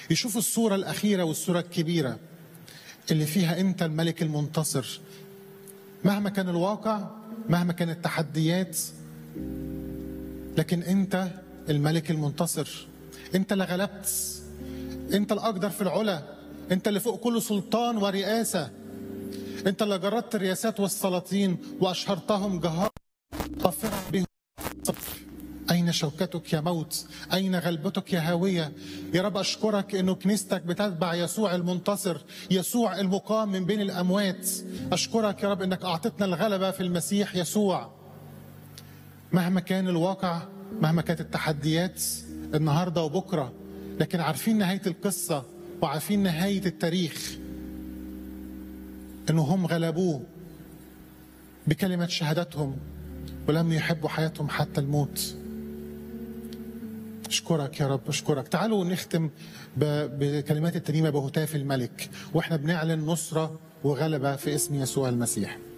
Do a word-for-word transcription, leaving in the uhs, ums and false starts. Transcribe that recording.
يشوفوا الصورة الأخيرة والصورة الكبيرة اللي فيها أنت الملك المنتصر. مهما كان الواقع، مهما كانت التحديات، لكن أنت الملك المنتصر. أنت اللي غلبت، أنت الأقدر في العلا، أنت اللي فوق كل سلطان ورئاسة، أنت اللي جردت الرياسات والسلاطين وأشهرتهم جهارا غافرا بهم. أين شوكتك يا موت؟ أين غلبتك يا هاوية؟ يا رب أشكرك إنه كنيستك بتتبع يسوع المنتصر، يسوع المقام من بين الأموات. أشكرك يا رب إنك أعطتنا الغلبة في المسيح يسوع. مهما كان الواقع، مهما كانت التحديات النهاردة وبكرة، لكن عارفين نهاية القصة وعارفين نهاية التاريخ، إنه هم غلبوه بكلمة شهادتهم ولم يحبوا حياتهم حتى الموت. أشكرك يا رب، أشكرك. تعالوا نختم بكلمات الترنيمة بهتاف الملك، وإحنا بنعلن نصرة وغلبة في اسم يسوع المسيح.